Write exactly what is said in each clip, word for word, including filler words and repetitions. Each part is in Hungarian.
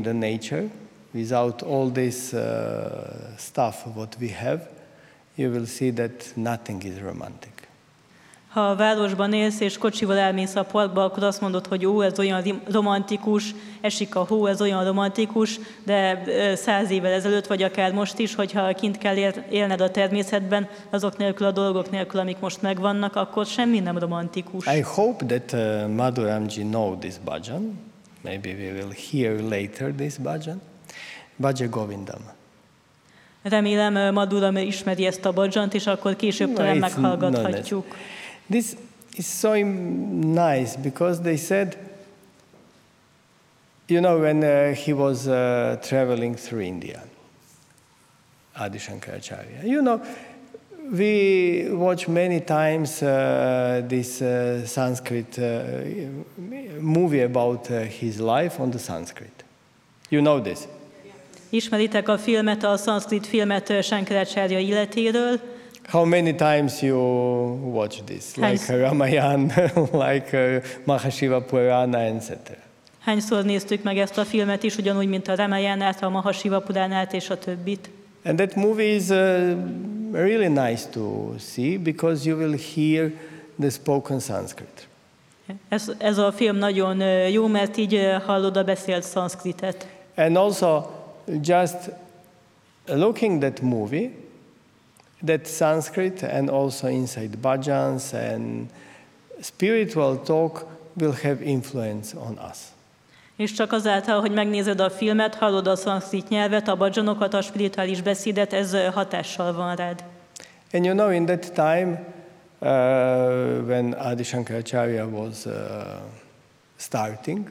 the nature, without all this uh, stuff what we have, you will see that nothing is romantic. Ha a városban élsz és kocsival elmész a parkba, akkor azt mondod, hogy ó, ez olyan romantikus, esik a hó, ez olyan romantikus, de száz évvel ezelőtt, vagy akár most is, hogyha kint kell élned a természetben, azok nélkül a dolgok nélkül, amik most megvannak, akkor semmi nem romantikus. I hope that uh, Madhuramji know this bhajan. Maybe we will hear later this bhajan. Bhaja Govindam. Remélem Madhuram ismeri ezt a bhajant, és akkor később No, talán it's meghallgathatjuk. no, this is so nice because they said, you know, when uh, he was uh, traveling through India, Adi Shankaracharya, you know, we watch many times uh, this uh, Sanskrit uh, movie about uh, his life on the Sanskrit. You know this? Ismeritek a filmet, a szanszkrit filmet Shankaracharya életéről. How many times you watch this? Like Ramayana, like uh, Mahashiva Purana, et cetera. Hányszor néztük meg ezt a filmet is, ugyanúgy, mint a Ramayanát, a Mahashiva Puránát és a többit. And that movie is uh, really nice to see because you will hear the spoken Sanskrit. Ez, ez a film nagyon jó, mert így hallod a beszélt szanszkritet. And also, just looking that movie, that Sanskrit and also inside bhajans and spiritual talk will have influence on us. És csak azáltal, hogy megnézed a filmet, hallod a szanszkrit nyelvet, a bhajanokat, a spirituális beszédet, ez hatással van rád. And you know, in that time, uh, when Adi Shankaracharya was uh, starting,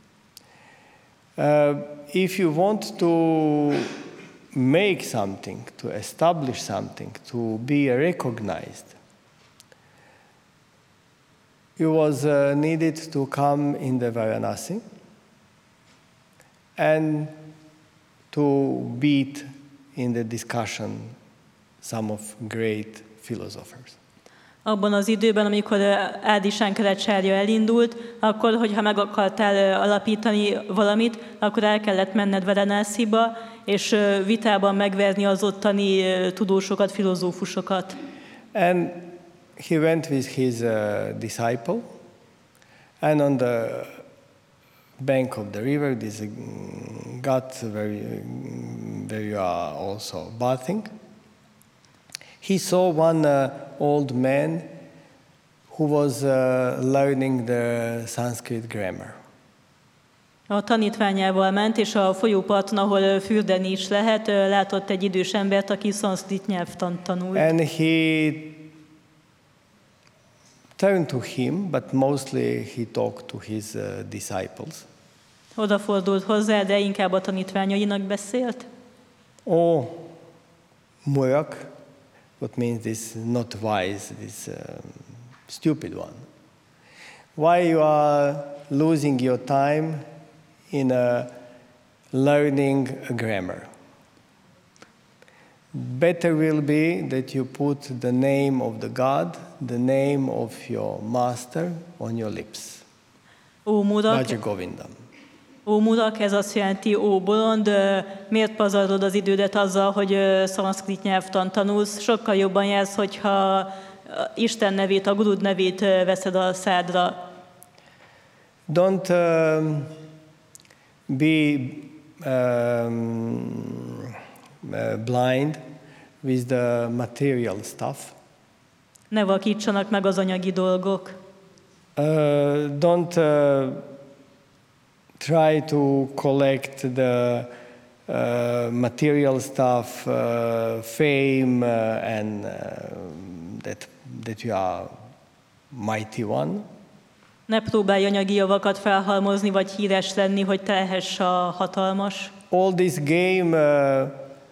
uh, if you want to make something, to establish something, to be recognized, it was uh, needed to come in the Varanasi and to beat in the discussion some of great philosophers. Abban az időben, amikor Adi Shankaracharya elindult, akkor, hogyha meg akartál alapítani valamit, akkor el kellett menned Varanasiba, és vitában megverni az ottani tudósokat, filozófusokat. And he went with his uh, disciple, and on the bank of the river, this ghat where, where you are also bathing, he saw one uh, old man who was uh, learning the Sanskrit grammar. A tanítványával ment, és a folyóparton, ahol fürdeni is lehet, látott egy idős embert, aki szanszkrit nyelvtant tanult. And he turned to him, but mostly he talked to his uh, disciples. Odafordult hozzá, de inkább a tanítványainak beszélt. Oh, Murak, what means this not wise, this um, stupid one. Why you are losing your time in uh, learning a grammar? Better will be that you put the name of the God, the name of your master on your lips. Ó, Murak, Bhaja Govindam. Ó, Murak, ez azt jelenti, ó, bolond, miért pazarlod az idődet azzal, hogy szanszkrit nyelvtan tanulsz? Sokkal jobban jársz, hogyha Isten nevét, a Gurud nevét veszed a szádra. Don't um, be um, uh, blind with the material stuff. Ne vakítsanak meg az anyagi dolgok. Uh, don't uh, try to collect the uh, material stuff, uh, fame, uh, and uh, that that you are mighty one. Ne próbálj anyagi javakat felhalmozni, vagy híres lenni, hogy te lehess a hatalmas. All this game uh,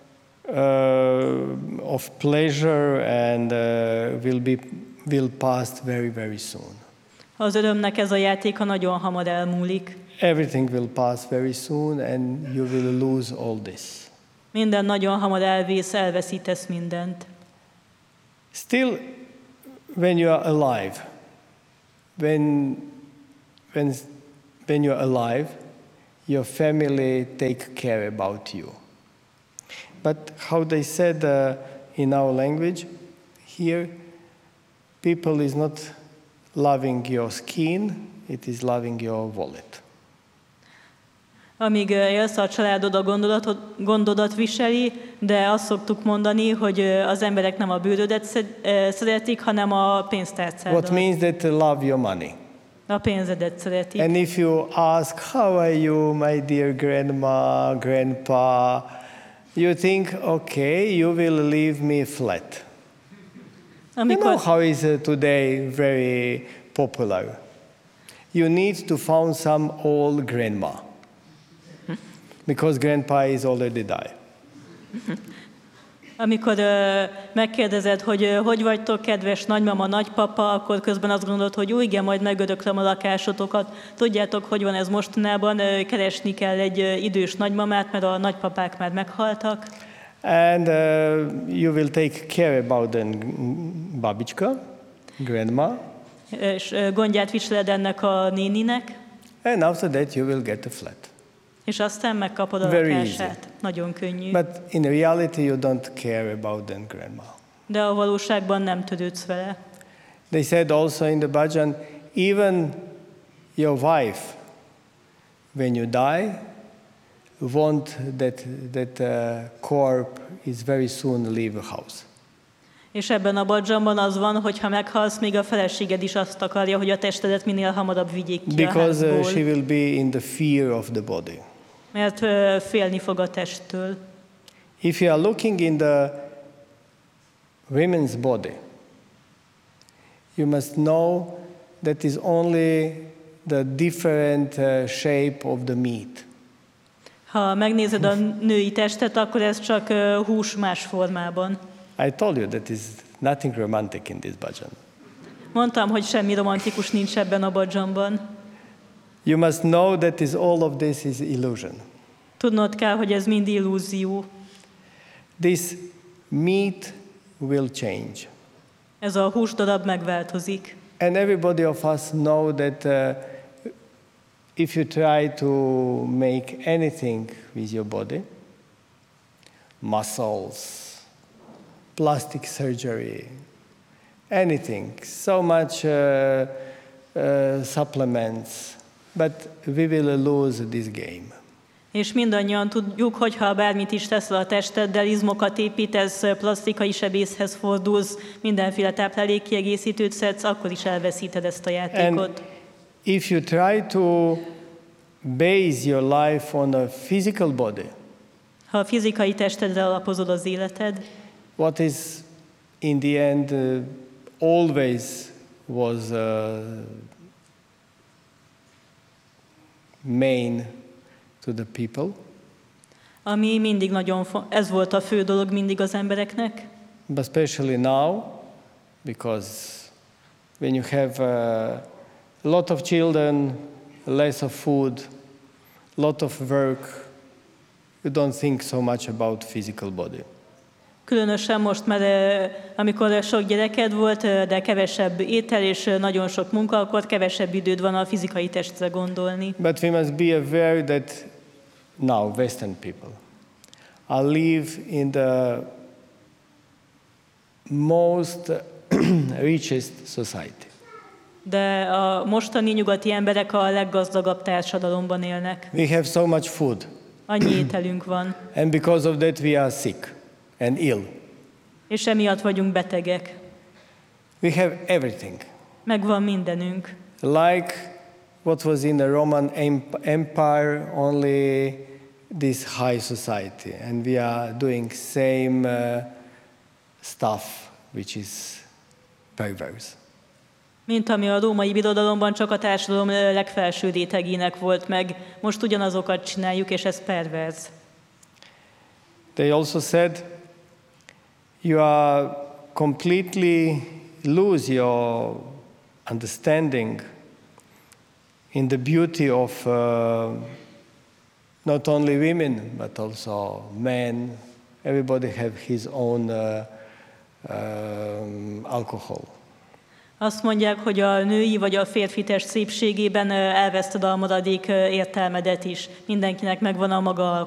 uh, of pleasure and uh, will be will pass very very soon. Az örömnek ez a játéka nagyon hamar elmúlik. Everything will pass very soon and you will lose all this. Minden nagyon hamar elvész, elveszítesz mindent. Still, when you are alive, when when when you are alive, your family take care about you. But how they said uh, in our language here, people is not loving your skin, it is loving your wallet. Amíg élsz, a családod a gondodat, gondodat viseli, de azt szoktuk mondani, hogy az emberek nem a bőrödet szeretik, hanem a pénztárcádat. What means that they love your money. A pénzedet szeretik. And if you ask, how are you, my dear grandma, grandpa, you think, okay, you will leave me flat. Amikor... You know how is uh, today very popular. You need to find some old grandma. Because grandpa is already died. Amikor uh, megkérdezed, hogy uh, hogy vagytok, kedves nagymama, nagypapa, akkor közben azt gondolod, hogy úgy, igen, majd megöröklöm a lakásotokat. Tudjátok, hogy van ez mostanában, uh, keresni kell egy uh, idős nagymamát, mert a nagypapák már meghaltak. And uh, you will take care about the babička, grandma. És uh, gondját viseled ennek a néninek. And after that you will get a flat. És aztán megkapod a Very lakását. easy. Nagyon könnyű. But in reality you don't care about the grandma. De a valóságban nem törődsz vele. They said also in the bhajan, even your wife, when you die, want that that uh, corpse is very soon leave a house. És ebben a badzsamban az van, hogy ha meghalsz, még a feleséged is azt akarja, hogy a testedet minél hamarabb vigyék ki Because a uh, házból. she will be in the fear of the body. Mert uh, félni fog a testtől. If you are looking in the women's body, you must know that is only the different uh, shape of the meat. Ha megnézed a női testet, akkor ez csak uh, hús más formában. I told you that is nothing romantic in this bhajan. Mondtam, hogy semmi romantikus nincs ebben a badzsamban. You must know that is all of this is illusion. Tudnod kell, hogy ez mind illúzió. This meat will change. Ez a húsdarab megváltozik. And everybody of us know that uh, if you try to make anything with your body, muscles, plastic surgery, anything, so much uh, uh, supplements, but we will lose this game. És mindannyian tudjuk, hogy ha bármit is teszel a testeddel, izmokat építesz, plastikai sebészhez fordulsz, mindenféle táplálékkiegészítőt szedsz, akkor is elveszíted ezt a játékot. And if you try to base your life on a physical body, Ha a fizikai testedre alapozod az életed, what is in the end uh, always was uh, main to the people, ami mindig nagyon fo- ez volt a fő dolog mindig az embereknek, but especially now, because when you have uh, a lot of children, less of food, lot of work, you don't think so much about physical body. különösen most, mert eh, amikor sok gyereked volt, eh, de kevesebb étel és eh, nagyon sok munka, akkor kevesebb időd van a fizikai testre gondolni. But we must be aware that now Western people are live in the most richest society. De a mostani nyugati emberek a leggazdagabb társadalomban élnek. We have so much food, Annyi ételünk van, and because of that we are sick and ill. és emiatt vagyunk betegek. We have everything. Megvan mindenünk. Like what was in the Roman Emp- Empire, only this high society, and we are doing same uh, stuff, which is perverse. Mint ami a római birodalomban csak a társadalom legfelső rétegének volt meg. Most ugyanazokat csináljuk, és ez perverz. They also said, you are completely lose your understanding in the beauty of uh, not only women, but also men. Everybody have his own uh, um, alcohol. Azt mondják, hogy a női vagy a férfi test szépségében elveszted a maradék értelmedet is. Mindenkinek megvan a maga